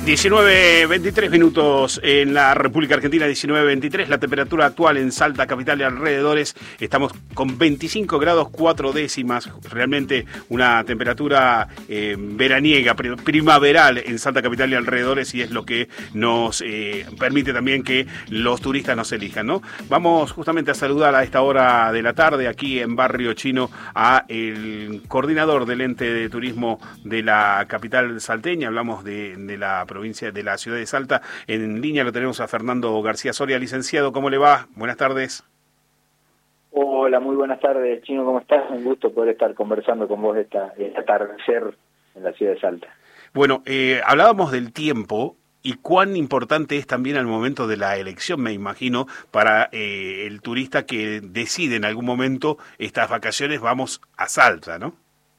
19:23 minutos en la República Argentina, 19:23, la temperatura actual en Salta, capital y alrededores, estamos con 25 grados 4 décimas, realmente una temperatura veraniega, primaveral en Salta, capital y alrededores, y es lo que nos permite también que los turistas nos elijan, ¿no? Vamos justamente a saludar a esta hora de la tarde aquí en Barrio Chino a el coordinador del ente de turismo de la capital salteña. Hablamos de la provincia, de la ciudad de Salta. En línea lo tenemos a Fernando García Soria. Licenciado, ¿cómo le va? Buenas tardes. Hola, muy buenas tardes, Chino, ¿cómo estás? Un gusto poder estar conversando con vos este atardecer en la ciudad de Salta. Bueno, hablábamos del tiempo y cuán importante es también al momento de la elección, me imagino, para el turista que decide en algún momento estas vacaciones, vamos a Salta, ¿no?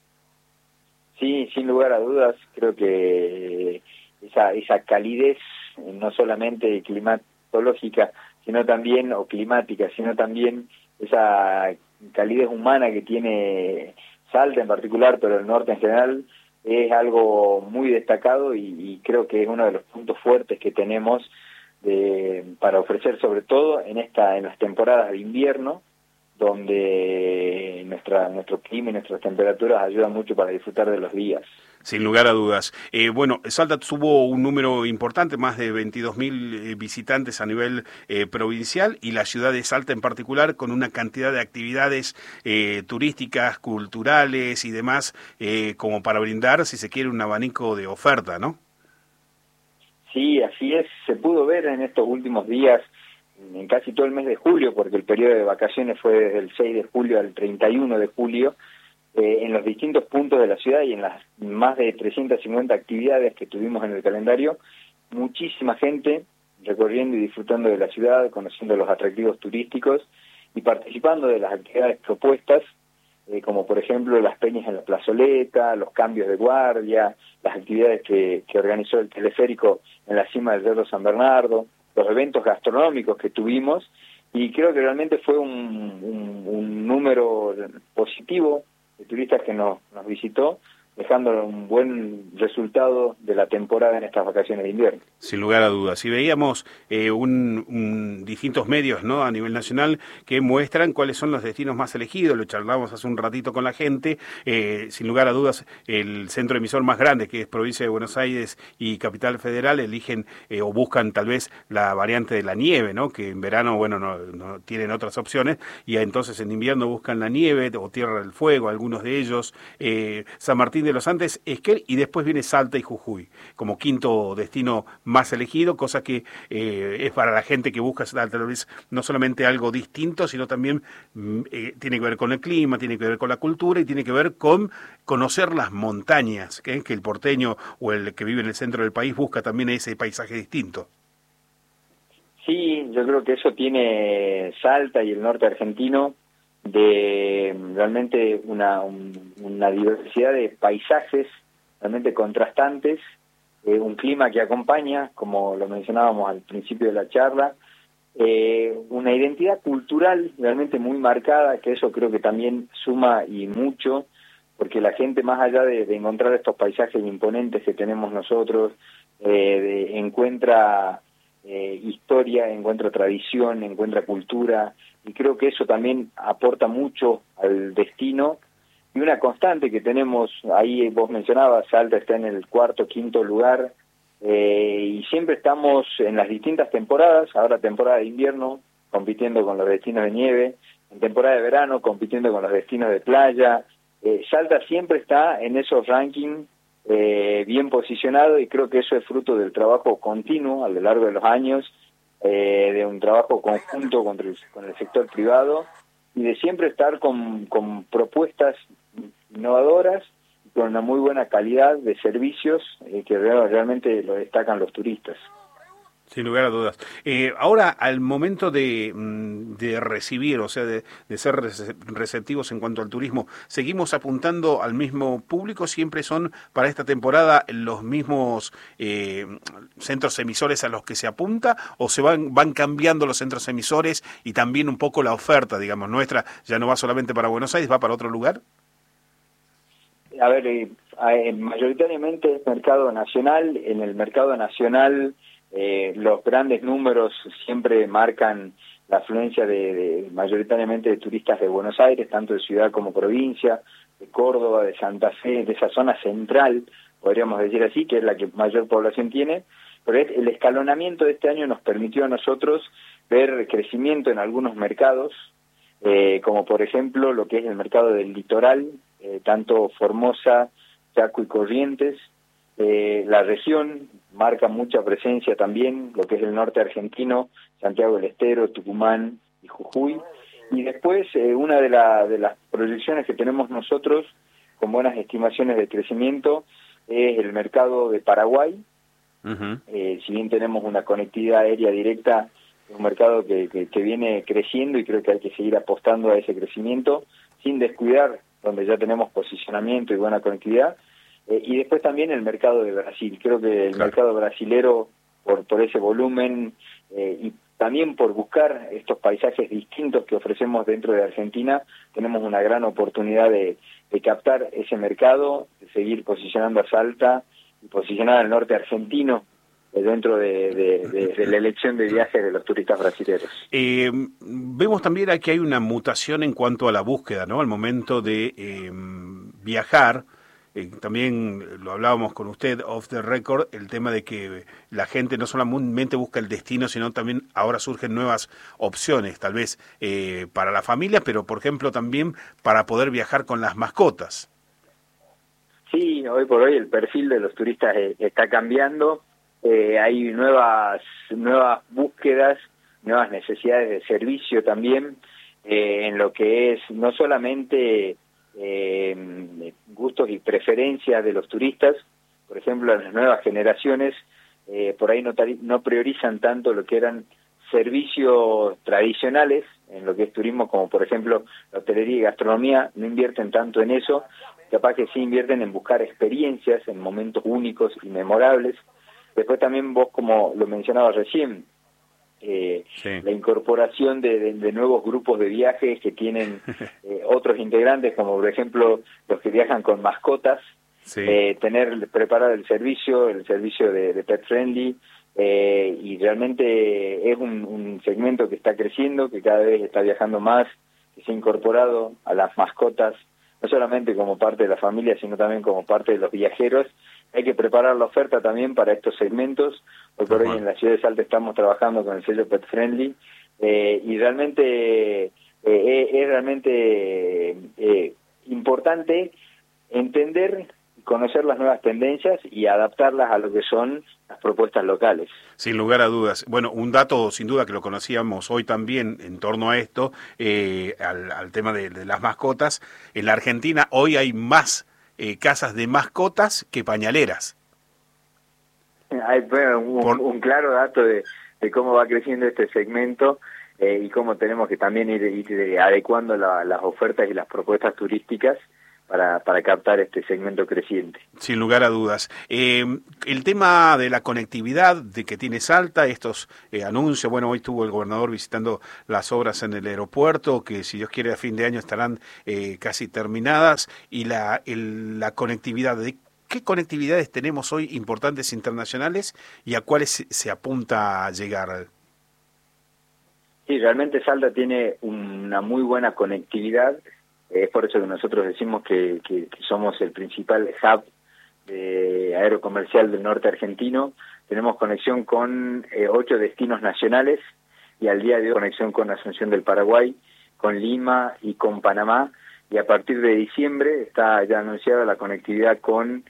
Sí, sin lugar a dudas, creo que esa calidez, no solamente climatológica, sino también, o climática, sino también esa calidez humana que tiene Salta en particular, pero el norte en general, es algo muy destacado y creo que es uno de los puntos fuertes que tenemos para ofrecer, sobre todo en las temporadas de invierno, donde nuestro clima y nuestras temperaturas ayudan mucho para disfrutar de los días. Sin lugar a dudas. Bueno, Salta tuvo un número importante, más de 22.000 visitantes a nivel provincial, y la ciudad de Salta en particular, con una cantidad de actividades turísticas, culturales y demás, como para brindar, si se quiere, un abanico de oferta, ¿no? Sí, así es. Se pudo ver en estos últimos días, en casi todo el mes de julio, porque el periodo de vacaciones fue desde el 6 de julio al 31 de julio, en los distintos puntos de la ciudad y en las más de 350 actividades que tuvimos en el calendario, muchísima gente recorriendo y disfrutando de la ciudad, conociendo los atractivos turísticos y participando de las actividades propuestas, como por ejemplo las peñas en la plazoleta, los cambios de guardia, las actividades que organizó el teleférico en la cima del Cerro San Bernardo, los eventos gastronómicos que tuvimos, y creo que realmente fue un número positivo de turistas que nos visitó, dejando un buen resultado de la temporada en estas vacaciones de invierno. Sin lugar a dudas. Y veíamos distintos medios, ¿no?, a nivel nacional, que muestran cuáles son los destinos más elegidos. Lo charlamos hace un ratito con la gente. Sin lugar a dudas, el centro emisor más grande, que es provincia de Buenos Aires y Capital Federal, eligen o buscan tal vez la variante de la nieve, ¿no?, que en verano, bueno, no tienen otras opciones, y entonces en invierno buscan la nieve o Tierra del Fuego, algunos de ellos, San Martín de los Andes, Esquel, y después viene Salta y Jujuy como quinto destino más elegido, cosa que es para la gente que busca tal vez no solamente algo distinto, sino también tiene que ver con el clima, tiene que ver con la cultura y tiene que ver con conocer las montañas, que el porteño o el que vive en el centro del país busca también ese paisaje distinto. Sí, yo creo que eso tiene Salta y el norte argentino, de realmente una diversidad de paisajes realmente contrastantes, un clima que acompaña, como lo mencionábamos al principio de la charla, una identidad cultural realmente muy marcada, que eso creo que también suma y mucho, porque la gente, más allá de encontrar estos paisajes imponentes que tenemos nosotros, encuentra historia, encuentra tradición, encuentra cultura, y creo que eso también aporta mucho al destino. Y una constante que tenemos, ahí vos mencionabas, Salta está en el cuarto, quinto lugar, y siempre estamos en las distintas temporadas, ahora temporada de invierno, compitiendo con los destinos de nieve, en temporada de verano, compitiendo con los destinos de playa. Salta siempre está en esos rankings bien posicionado, y creo que eso es fruto del trabajo continuo a lo largo de los años, de un trabajo conjunto con el sector privado, y de siempre estar con propuestas innovadoras, con una muy buena calidad de servicios que realmente lo destacan los turistas. Sin lugar a dudas. Ahora, al momento de recibir, o sea, de ser receptivos en cuanto al turismo, ¿seguimos apuntando al mismo público? ¿Siempre son para esta temporada los mismos centros emisores a los que se apunta? ¿O se van cambiando los centros emisores y también un poco la oferta, digamos, nuestra ya no va solamente para Buenos Aires, va para otro lugar? A ver, mayoritariamente es mercado nacional. En el mercado nacional los grandes números siempre marcan la afluencia mayoritariamente de turistas de Buenos Aires, tanto de ciudad como provincia, de Córdoba, de Santa Fe, de esa zona central, podríamos decir así, que es la que mayor población tiene. Pero el escalonamiento de este año nos permitió a nosotros ver crecimiento en algunos mercados, como por ejemplo lo que es el mercado del litoral, tanto Formosa, Chaco y Corrientes. La región marca mucha presencia también, lo que es el norte argentino, Santiago del Estero, Tucumán y Jujuy. Y después una de las proyecciones que tenemos nosotros con buenas estimaciones de crecimiento es el mercado de Paraguay. Si bien tenemos una conectividad aérea directa, es un mercado que viene creciendo y creo que hay que seguir apostando a ese crecimiento sin descuidar donde ya tenemos posicionamiento y buena conectividad. Y después también el mercado de Brasil. Creo que el mercado brasilero, por ese volumen y también por buscar estos paisajes distintos que ofrecemos dentro de Argentina, tenemos una gran oportunidad de captar ese mercado, de seguir posicionando a Salta y posicionar al norte argentino dentro de la elección de viajes de los turistas brasileños. Vemos también que hay una mutación en cuanto a la búsqueda, ¿no? Al momento de viajar. También lo hablábamos con usted off the record, el tema de que la gente no solamente busca el destino, sino también ahora surgen nuevas opciones, tal vez para la familia, pero por ejemplo también para poder viajar con las mascotas. Sí, hoy por hoy el perfil de los turistas está cambiando, hay nuevas búsquedas, nuevas necesidades de servicio también, en lo que es no solamente gustos y preferencias de los turistas. Por ejemplo, las nuevas generaciones por ahí no priorizan tanto lo que eran servicios tradicionales en lo que es turismo, como por ejemplo la hotelería y gastronomía, no invierten tanto en eso, capaz que sí invierten en buscar experiencias, en momentos únicos y memorables. Después también vos, como lo mencionabas recién, sí, la incorporación de nuevos grupos de viajes que tienen otros integrantes, como por ejemplo los que viajan con mascotas, sí, preparar el servicio de Pet Friendly, y realmente es un segmento que está creciendo, que cada vez está viajando más, que se ha incorporado a las mascotas, no solamente como parte de la familia, sino también como parte de los viajeros. Hay que preparar la oferta también para estos segmentos. Hoy por hoy en la ciudad de Salta estamos trabajando con el sello Pet Friendly, y realmente es realmente importante entender y conocer las nuevas tendencias y adaptarlas a lo que son las propuestas locales. Sin lugar a dudas. Bueno, un dato sin duda que lo conocíamos hoy también en torno a esto, al tema de las mascotas. En la Argentina hoy hay más casas de mascotas que pañaleras. Hay un claro dato de cómo va creciendo este segmento, y cómo tenemos que también ir adecuando las ofertas y las propuestas turísticas para captar este segmento creciente. Sin lugar a dudas. El tema de la conectividad de que tiene Salta, estos anuncios, bueno, hoy estuvo el gobernador visitando las obras en el aeropuerto, que si Dios quiere a fin de año estarán casi terminadas, y la conectividad, ¿de qué conectividades tenemos hoy importantes internacionales y a cuáles se apunta a llegar? Sí, realmente Salta tiene una muy buena conectividad. Es por eso que nosotros decimos que somos el principal hub aerocomercial del norte argentino. Tenemos conexión con 8 destinos nacionales y al día de hoy conexión con Asunción del Paraguay, con Lima y con Panamá. Y a partir de diciembre está ya anunciada la conectividad con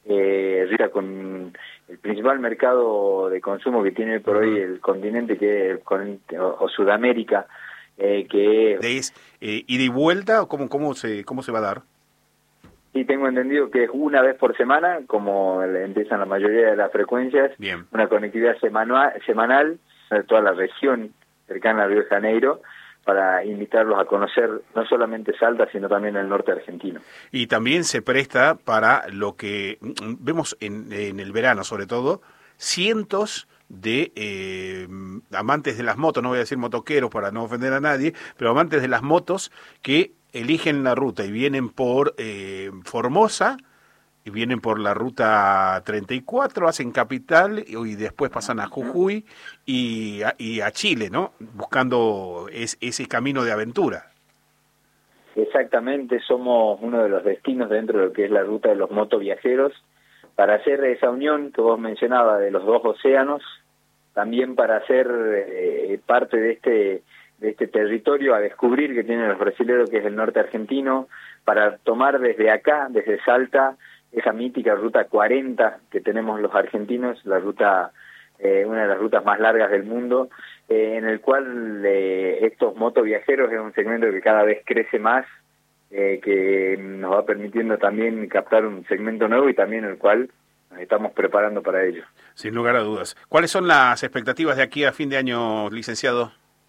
el principal mercado de consumo que tiene por hoy el continente, que es o Sudamérica, que ¿Es ida y vuelta o cómo se va a dar? Sí, tengo entendido que es una vez por semana, como empiezan la mayoría de las frecuencias. Bien. Una conectividad semanal de toda la región cercana a Río de Janeiro, para invitarlos a conocer no solamente Salta, sino también el norte argentino. Y también se presta para lo que vemos en el verano, sobre todo, cientos de amantes de las motos, no voy a decir motoqueros para no ofender a nadie, pero amantes de las motos que eligen la ruta y vienen por Formosa, y vienen por la ruta 34, hacen Capital y después pasan a Jujuy y a Chile, ¿no? Buscando ese camino de aventura. Exactamente, somos uno de los destinos dentro de lo que es la ruta de los motoviajeros, para hacer esa unión que vos mencionabas de los dos océanos, también para hacer parte de este territorio a descubrir que tienen los brasileros, que es el norte argentino, para tomar desde acá, desde Salta, esa mítica ruta 40 que tenemos los argentinos, la ruta una de las rutas más largas del mundo, en el cual estos motoviajeros es un segmento que cada vez crece más, que nos va permitiendo también captar un segmento nuevo y también el cual nos estamos preparando para ello. Sin lugar a dudas. ¿Cuáles son las expectativas de aquí a fin de año, licenciado?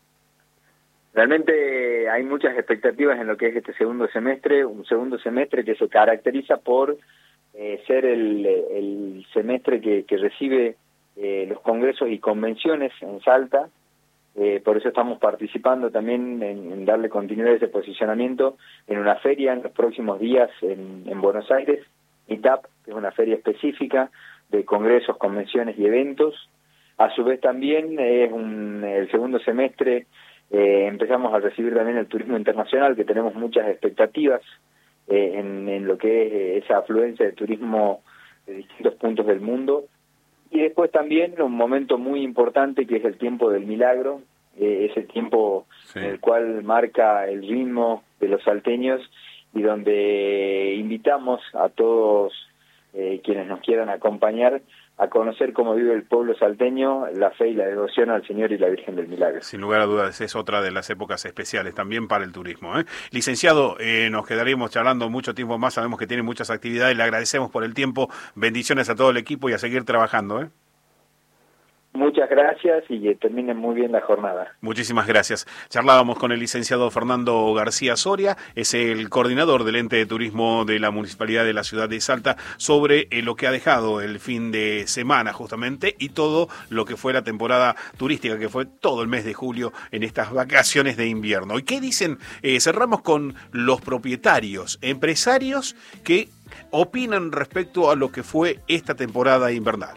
Realmente hay muchas expectativas en lo que es este segundo semestre, un segundo semestre que se caracteriza por ser el semestre que recibe los congresos y convenciones en Salta. Por eso estamos participando también en darle continuidad a ese posicionamiento en una feria en los próximos días en Buenos Aires, ITAP, que es una feria específica de congresos, convenciones y eventos. A su vez también es el segundo semestre empezamos a recibir también el turismo internacional, que tenemos muchas expectativas en lo que es esa afluencia de turismo de distintos puntos del mundo. Y después también un momento muy importante que es el tiempo del milagro, ese tiempo en el cual marca el ritmo de los salteños y donde invitamos a todos quienes nos quieran acompañar a conocer cómo vive el pueblo salteño, la fe y la devoción al Señor y la Virgen del Milagro. Sin lugar a dudas, es otra de las épocas especiales también para el turismo, ¿eh? Licenciado, nos quedaremos charlando mucho tiempo más, sabemos que tiene muchas actividades, le agradecemos por el tiempo, bendiciones a todo el equipo y a seguir trabajando, ¿eh? Muchas gracias y que terminen muy bien la jornada. Muchísimas gracias. Charlábamos con el licenciado Fernando García Soria, es el coordinador del ente de turismo de la Municipalidad de la Ciudad de Salta, sobre lo que ha dejado el fin de semana justamente y todo lo que fue la temporada turística, que fue todo el mes de julio en estas vacaciones de invierno. ¿Y qué dicen? Cerramos con los propietarios, empresarios que opinan respecto a lo que fue esta temporada invernal.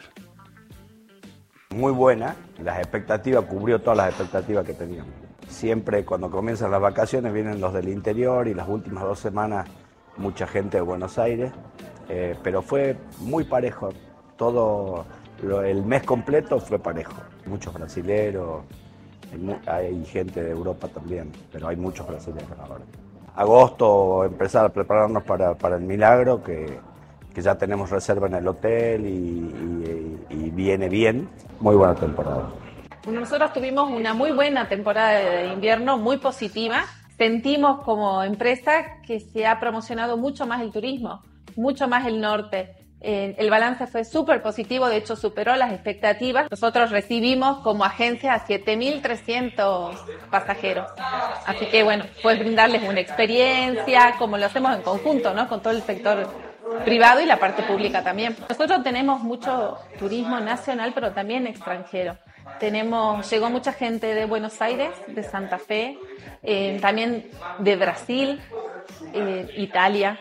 Muy buena, las expectativas, cubrió todas las expectativas que teníamos. Siempre cuando comienzan las vacaciones vienen los del interior y las últimas 2 semanas mucha gente de Buenos Aires, pero fue muy parejo, el mes completo fue parejo. Muchos brasileros, hay gente de Europa también, pero hay muchos brasileños ahora. Agosto empezar a prepararnos para el milagro, que ya tenemos reserva en el hotel y viene bien. Muy buena temporada. Nosotros tuvimos una muy buena temporada de invierno, muy positiva. Sentimos como empresa que se ha promocionado mucho más el turismo, mucho más el norte. El balance fue súper positivo, de hecho superó las expectativas. Nosotros recibimos como agencia a 7.300 pasajeros. Así que bueno, fue brindarles una experiencia, como lo hacemos en conjunto, ¿no? Con todo el sector privado y la parte pública también. Nosotros tenemos mucho turismo nacional, pero también extranjero. Llegó mucha gente de Buenos Aires, de Santa Fe, también de Brasil, Italia.